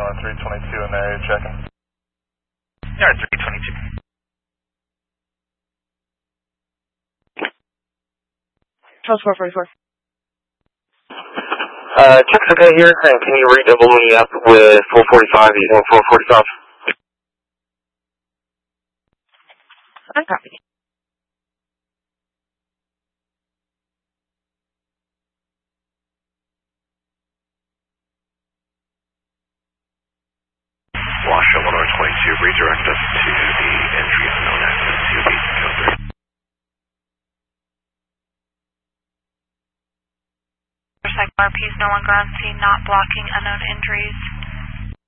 North 322 in the area checking. Yard 322. Charles 444. Check's okay here, and can you redouble me up with 445 using 445? I copy. Washoe 122, redirect us to the entry unknown access to the cover. RPs, no one ground scene, not blocking unknown injuries.